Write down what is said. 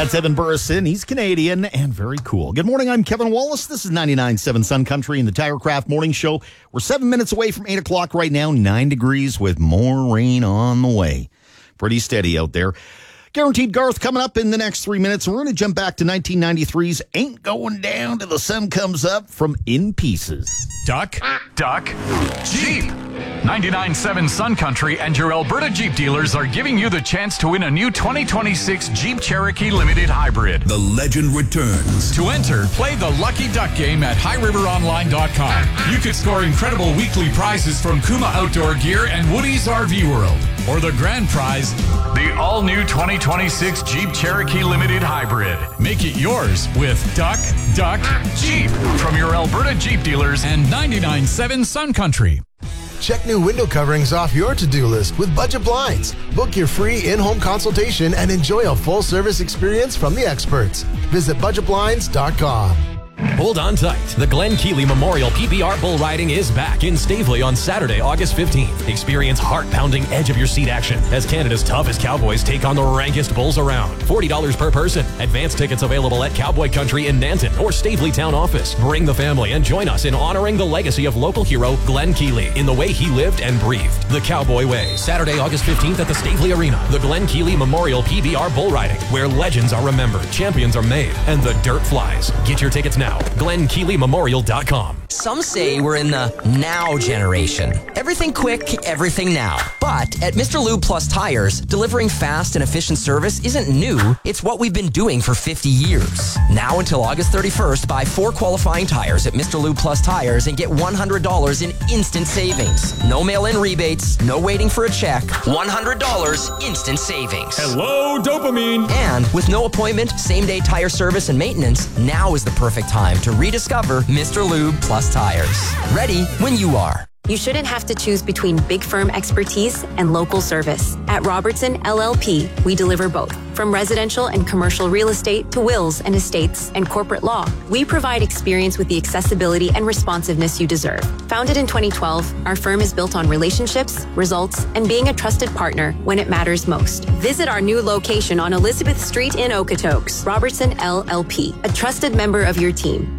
That's Evan Burrison. He's Canadian and very cool. Good morning. I'm Kevin Wallace. This is 99.7 Sun Country in the Tirecraft Morning Show. We're 7 minutes away from 8 o'clock right now, 9 degrees with more rain on the way. Pretty steady out there. Guaranteed Garth coming up in the next 3 minutes. We're going to jump back to 1993's Ain't Going Down Till the Sun Comes Up from In Pieces. Duck, Jeep. 99.7 Sun Country and your Alberta Jeep dealers are giving you the chance to win a new 2026 Jeep Cherokee Limited Hybrid. The legend returns. To enter, play the Lucky Duck game at highriveronline.com. You could score incredible weekly prizes from Kuma Outdoor Gear and Woody's RV World. Or the grand prize, the all-new 2026 Jeep Cherokee Limited Hybrid. Make it yours with Duck, Jeep from your Alberta Jeep dealers and 99.7 Sun Country. Check new window coverings off your to-do list with Budget Blinds. Book your free in-home consultation and enjoy a full-service experience from the experts. Visit budgetblinds.com. Hold on tight. The Glen Keely Memorial PBR Bull Riding is back in Staveley on Saturday, August 15th. Experience heart-pounding edge-of-your-seat action as Canada's toughest cowboys take on the rankest bulls around. $40 per person. Advance tickets available at Cowboy Country in Nanton or Staveley Town Office. Bring the family and join us in honoring the legacy of local hero Glen Keely in the way he lived and breathed. The Cowboy Way. Saturday, August 15th at the Staveley Arena. The Glen Keely Memorial PBR Bull Riding, where legends are remembered, champions are made, and the dirt flies. Get your tickets now. GlenKeelyMemorial.com. Some say we're in the now generation. Everything quick, everything now. But at Mr. Lube Plus Tires, delivering fast and efficient service isn't new. It's what we've been doing for 50 years. Now until August 31st, buy 4 qualifying tires at Mr. Lube Plus Tires and get $100 in instant savings. No mail-in rebates, no waiting for a check. $100 instant savings. Hello, dopamine. And with no appointment, same-day tire service and maintenance, now is the perfect time to rediscover Mr. Lube Plus Tires. Ready when you are. You shouldn't have to choose between big firm expertise and local service. At Robertson LLP, we deliver both. From residential and commercial real estate to wills and estates and corporate law, we provide experience with the accessibility and responsiveness you deserve. Founded in 2012, our firm is built on relationships, results, and being a trusted partner when it matters most. Visit our new location on Elizabeth Street in Okotoks. Robertson LLP, a trusted member of your team.